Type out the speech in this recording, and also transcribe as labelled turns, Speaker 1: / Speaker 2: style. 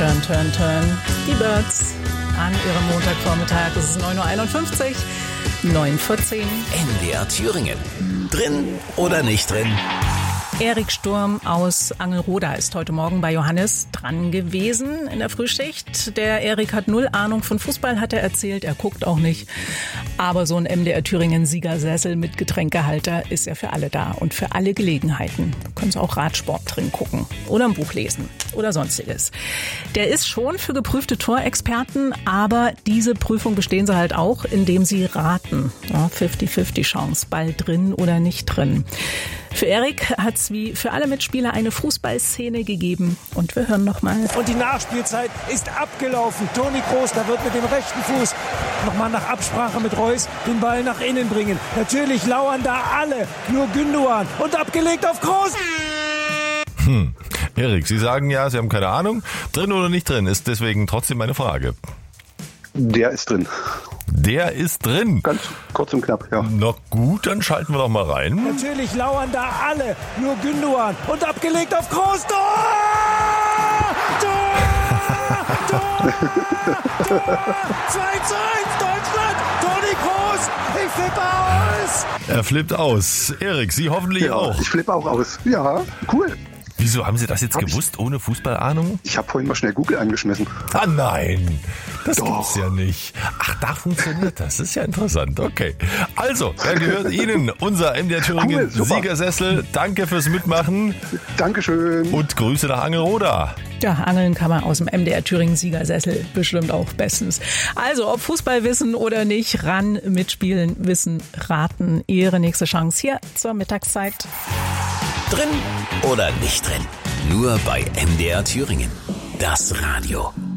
Speaker 1: Turn. Die Birds an ihrem Montagvormittag. Es ist 9.51 Uhr, 9:10.
Speaker 2: NDR Thüringen. Drin oder nicht drin?
Speaker 1: Erik Sturm aus Angelroda ist heute Morgen bei Johannes dran gewesen in der Frühschicht. Der Erik hat null Ahnung von Fußball, hat er erzählt. Er guckt auch nicht. Aber so ein MDR Thüringen Siegersessel mit Getränkehalter ist ja für alle da und für alle Gelegenheiten. Du kannst auch Radsport drin gucken oder ein Buch lesen oder sonstiges. Der ist schon für geprüfte Torexperten, aber diese Prüfung bestehen sie halt auch, indem sie raten. Ja, 50-50 Chance, Ball drin oder nicht drin. Für Erik hat es wie für alle Mitspieler eine Fußballszene gegeben. Und wir hören nochmal.
Speaker 3: Und die Nachspielzeit ist abgelaufen. Toni Kroos, da wird mit dem rechten Fuß nochmal nach Absprache mit Reus den Ball nach innen bringen. Natürlich lauern da alle, nur Gündoğan. Und abgelegt auf Kroos.
Speaker 4: Erik, Sie sagen ja, Sie haben keine Ahnung. Drin oder nicht drin, ist deswegen trotzdem meine Frage.
Speaker 5: Der ist drin.
Speaker 4: Der ist drin.
Speaker 5: Ganz kurz und knapp, ja.
Speaker 4: Na gut, dann schalten wir doch mal rein.
Speaker 3: Natürlich lauern da alle, nur Gündoğan. Und abgelegt auf Kroos. Tor! Tor! Tor! Tor! 2:1 Deutschland! Toni Kroos! Ich flippe aus!
Speaker 4: Er flippt aus. Erik, Sie hoffentlich
Speaker 5: Ja,
Speaker 4: auch.
Speaker 5: ich flippe auch aus. Ja, cool.
Speaker 4: Wieso haben Sie das jetzt gewusst, ohne Fußballahnung?
Speaker 5: Ich habe vorhin mal schnell Google angeschmissen.
Speaker 4: Ah nein, das
Speaker 5: Doch.
Speaker 4: gibt's ja nicht. Ach, da funktioniert das. Das ist ja interessant. Okay. Also, er gehört Ihnen, unser MDR Thüringen
Speaker 5: Cool, super.
Speaker 4: Siegersessel. Danke fürs Mitmachen
Speaker 5: Dankeschön.
Speaker 4: und Grüße nach Angelroda.
Speaker 1: Ja, angeln kann man aus dem MDR Thüringen Siegersessel bestimmt auch bestens. Also, ob Fußball wissen oder nicht, ran, mitspielen, wissen, raten. Ihre nächste Chance hier zur Mittagszeit.
Speaker 2: Drin oder nicht drin? Nur bei NDR Thüringen. Das Radio.